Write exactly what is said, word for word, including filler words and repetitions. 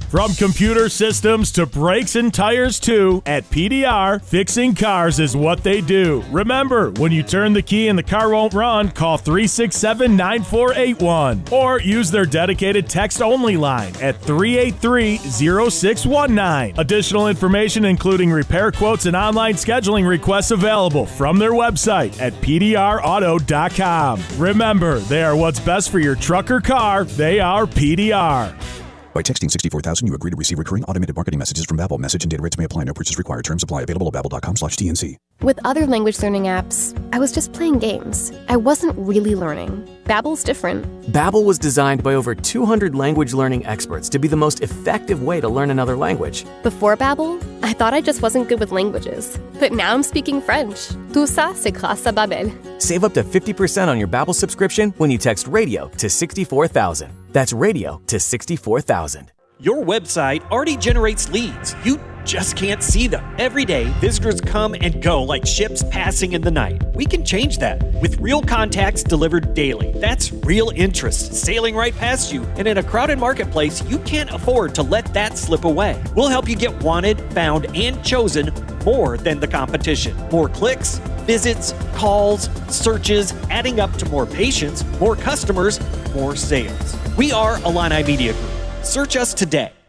From computer systems to brakes and tires too, at P D R, fixing cars is what they do. Remember, when you turn the key and the car won't run, call three six seven, nine four eight one or use their dedicated text-only line at three eight three, zero six one nine. Additional information including repair quotes and online scheduling requests available from their website at P D R auto dot com. Remember, they are what's best for your truck or car. They are P D R. By texting sixty-four thousand, you agree to receive recurring automated marketing messages from Babbel. Message and data rates may apply. No purchase required. Terms apply. Available at babbel dot com slash T N C. With other language learning apps, I was just playing games. I wasn't really learning. Babbel's different. Babbel was designed by over two hundred language learning experts to be the most effective way to learn another language. Before Babbel, I thought I just wasn't good with languages. But now I'm speaking French. Tout ça, c'est grâce à Babbel. Save up to fifty percent on your Babbel subscription when you text radio to sixty-four thousand. That's radio to sixty-four thousand. Your website already generates leads. You just can't see them. Every day, visitors come and go like ships passing in the night. We can change that with real contacts delivered daily. That's real interest sailing right past you. And in a crowded marketplace, you can't afford to let that slip away. We'll help you get wanted, found, and chosen more than the competition. More clicks, visits, calls, searches, adding up to more patients, more customers, more sales. We are Illini Media Group. Search us today